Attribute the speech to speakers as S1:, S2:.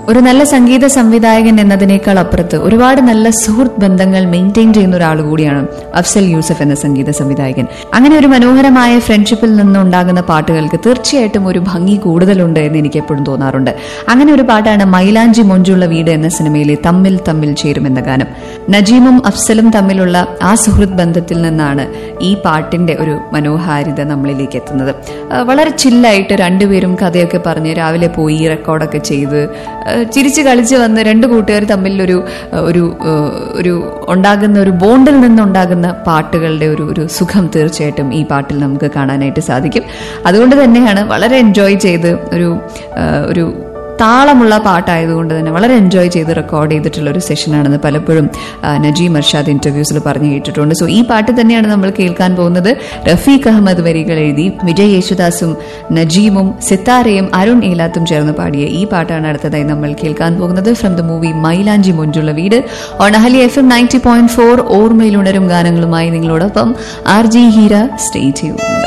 S1: ഒരു നല്ല സംഗീത സംവിധായകൻ എന്നതിനേക്കാൾ അപ്പുറത്ത് ഒരുപാട് നല്ല സുഹൃത്ത് ബന്ധങ്ങൾ മെയിൻറ്റെയിൻ ചെയ്യുന്ന ഒരാൾ കൂടിയാണ് അഫ്സൽ യൂസഫ് എന്ന സംഗീത സംവിധായകൻ. അങ്ങനെ ഒരു മനോഹരമായ ഫ്രണ്ട്ഷിപ്പിൽ നിന്നുണ്ടാകുന്ന പാട്ടുകൾക്ക് തീർച്ചയായിട്ടും ഒരു ഭംഗി കൂടുതലുണ്ട് എന്ന് എനിക്ക് എപ്പോഴും തോന്നാറുണ്ട്. അങ്ങനെ ഒരു പാട്ടാണ് മൈലാഞ്ചി മൊഞ്ചുള്ള വീട് എന്ന സിനിമയിലെ തമ്മിൽ തമ്മിൽ ചേരുമെന്ന ഗാനം. നജീമും അഫ്സലും തമ്മിലുള്ള ആ സുഹൃത്ത് ബന്ധത്തിൽ നിന്നാണ് ഈ പാട്ടിന്റെ ഒരു മനോഹാരിത നമ്മളിലേക്ക് എത്തുന്നത്. വളരെ ചില്ലായിട്ട് രണ്ടുപേരും കഥയൊക്കെ പറഞ്ഞ് രാവിലെ പോയി റെക്കോർഡൊക്കെ ചെയ്ത് ചിരിച്ച് കളിച്ച് വന്ന് രണ്ട് കൂട്ടുകാർ തമ്മിൽ ഒരു ഉണ്ടാകുന്ന ഒരു ബോണ്ടിൽ നിന്നുണ്ടാകുന്ന പാട്ടുകളുടെ ഒരു സുഖം തീർച്ചയായിട്ടും ഈ പാട്ടിൽ നമുക്ക് കാണാനായിട്ട് സാധിക്കും. അതുകൊണ്ട് തന്നെയാണ് വളരെ എൻജോയ് ചെയ്ത് ഒരു താളമുള്ള പാട്ടായതുകൊണ്ട് തന്നെ വളരെ എൻജോയ് ചെയ്ത് റെക്കോർഡ് ചെയ്തിട്ടുള്ള ഒരു സെഷനാണെന്ന് പലപ്പോഴും നജീം അർഷാദ് ഇന്റർവ്യൂസിൽ പറഞ്ഞു കേട്ടിട്ടുണ്ട്. സോ ഈ പാട്ട് തന്നെയാണ് നമ്മൾ കേൾക്കാൻ പോകുന്നത്. റഫീഖ് അഹമ്മദ് വരികൾ എഴുതി വിജയ് യേശുദാസും നജീമും സിത്താരയും അരുൺ ഏലാത്തും ചേർന്ന് പാടിയ ഈ പാട്ടാണ് അടുത്തതായി നമ്മൾ കേൾക്കാൻ പോകുന്നത്. ഫ്രം ദ മൂവി മൈലാഞ്ചി മൊഞ്ചുള്ള വീട് ഓൺ അഹല്യ FM 90.4. ഓർമ്മയിലുണരും ഗാനങ്ങളുമായി നിങ്ങളോടൊപ്പം RJ ഹീര. Stay tuned.